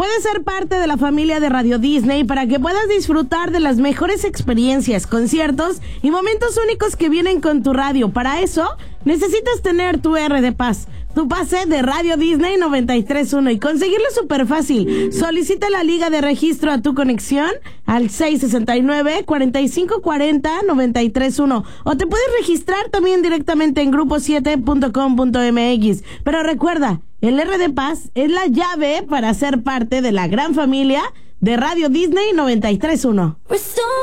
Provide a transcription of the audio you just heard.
Puedes ser parte de la familia de Radio Disney para que puedas disfrutar de las mejores experiencias, conciertos y momentos únicos que vienen con tu radio. Para eso, necesitas tener tu R de Paz, tu pase de Radio Disney 93.1 y conseguirlo súper fácil. Solicita la liga de registro a tu conexión al 669-4540-93.1 o te puedes registrar también directamente en grupo7.com.mx. Pero recuerda, el R de Paz es la llave para ser parte de la gran familia de Radio Disney 93.1.